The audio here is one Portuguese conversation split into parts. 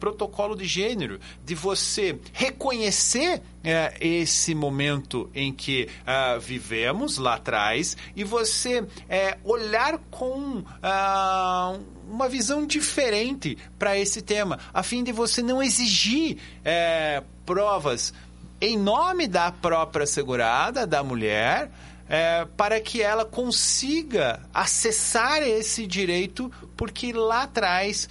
protocolo de gênero, de você reconhecer esse momento em que vivemos lá atrás e você olhar com uma visão diferente para esse tema, a fim de você não exigir provas em nome da própria segurada, da mulher, para que ela consiga acessar esse direito, porque lá atrás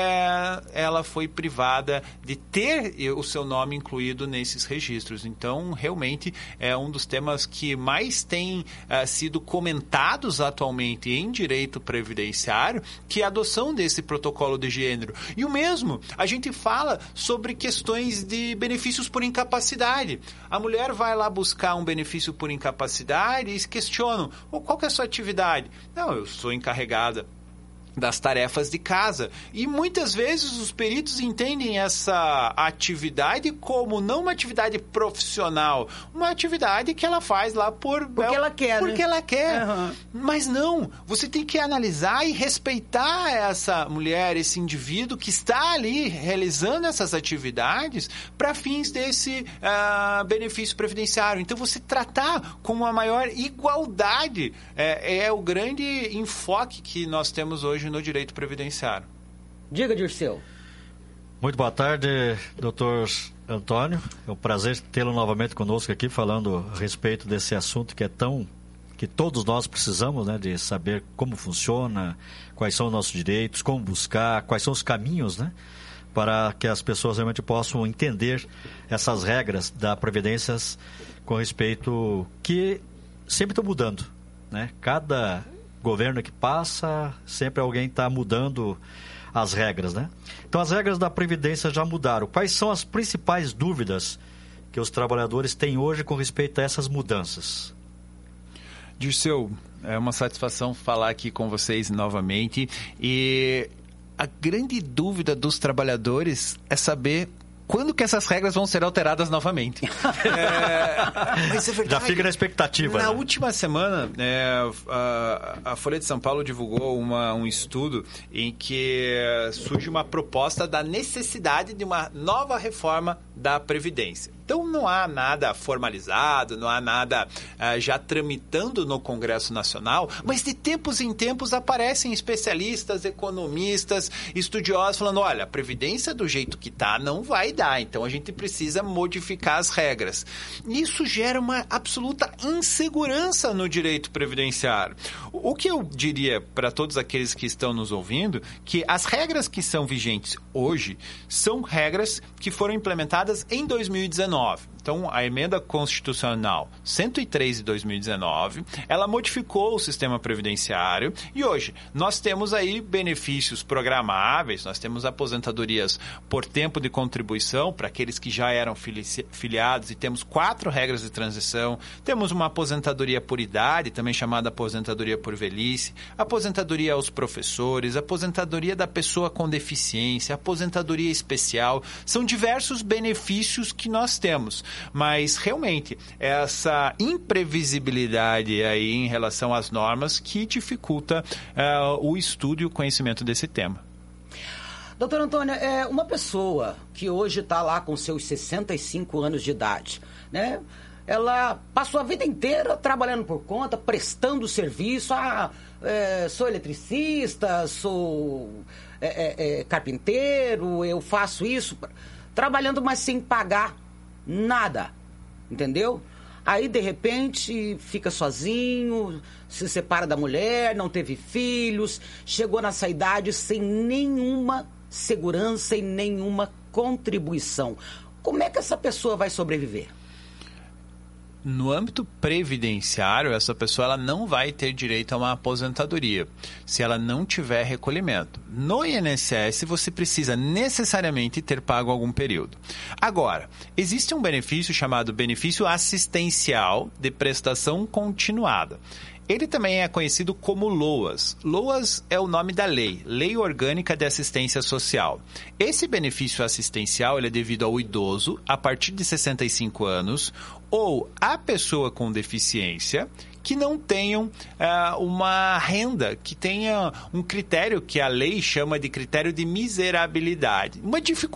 ela foi privada de ter o seu nome incluído nesses registros. Então, realmente, é um dos temas que mais tem sido comentados atualmente em direito previdenciário, que é a adoção desse protocolo de gênero. E o mesmo, a gente fala sobre questões de benefícios por incapacidade. A mulher vai lá buscar um benefício por incapacidade e se questionam, qual que é a sua atividade? Não, eu sou encarregada das tarefas de casa. E muitas vezes os peritos entendem essa atividade como não uma atividade profissional, uma atividade que ela faz lá porque ela quer, porque ela quer. Uhum. Mas não, você tem que analisar e respeitar essa mulher, esse indivíduo que está ali realizando essas atividades para fins desse benefício previdenciário. Então, você tratar com uma maior igualdade é o grande enfoque que nós temos hoje no direito previdenciário. Diga, Dirceu. Muito boa tarde, doutor Antônio. É um prazer tê-lo novamente conosco aqui, falando a respeito desse assunto que todos nós precisamos, né, de saber como funciona, quais são os nossos direitos, como buscar, quais são os caminhos, né, para que as pessoas realmente possam entender essas regras da Previdência com respeito que sempre estão mudando, né? Cada governo que passa, sempre alguém está mudando as regras, né? Então, as regras da Previdência já mudaram. Quais são as principais dúvidas que os trabalhadores têm hoje com respeito a essas mudanças? Dirceu, é uma satisfação falar aqui com vocês novamente. E a grande dúvida dos trabalhadores é saber quando que essas regras vão ser alteradas novamente. Mas é verdade. Já fica na expectativa. Na última semana, a Folha de São Paulo divulgou um estudo em que surge uma proposta da necessidade de uma nova reforma da Previdência. Então, não há nada formalizado, não há nada já tramitando no Congresso Nacional, mas de tempos em tempos aparecem especialistas, economistas, estudiosos falando, olha, a Previdência do jeito que está não vai dar, então a gente precisa modificar as regras. Isso gera uma absoluta insegurança no direito previdenciário. O que eu diria para todos aqueles que estão nos ouvindo, que as regras que são vigentes hoje são regras que foram implementadas em 2019. Então, a emenda constitucional 103 de 2019, ela modificou o sistema previdenciário e hoje nós temos aí benefícios programáveis, nós temos aposentadorias por tempo de contribuição para aqueles que já eram filiados e temos 4 regras de transição, temos uma aposentadoria por idade, também chamada aposentadoria por velhice, aposentadoria aos professores, aposentadoria da pessoa com deficiência, aposentadoria especial, são diversos benefícios que nós temos. Mas, realmente, essa imprevisibilidade aí em relação às normas que dificulta o estudo e o conhecimento desse tema. Doutor Antônio, uma pessoa que hoje está lá com seus 65 anos de idade, né? Ela passou a vida inteira trabalhando por conta, prestando serviço. Sou eletricista, sou carpinteiro, eu faço isso, trabalhando, mas sem pagar nada, entendeu? Aí, de repente, fica sozinho, se separa da mulher, não teve filhos, chegou nessa idade sem nenhuma segurança e nenhuma contribuição. Como é que essa pessoa vai sobreviver? No âmbito previdenciário, essa pessoa ela não vai ter direito a uma aposentadoria se ela não tiver recolhimento. No INSS, você precisa necessariamente ter pago algum período. Agora, existe um benefício chamado benefício assistencial de prestação continuada. Ele também é conhecido como LOAS. LOAS é o nome da lei, Lei Orgânica de Assistência Social. Esse benefício assistencial ele é devido ao idoso a partir de 65 anos ou à pessoa com deficiência que não tenham uma renda, que tenha um critério que a lei chama de critério de miserabilidade. Uma dificuldade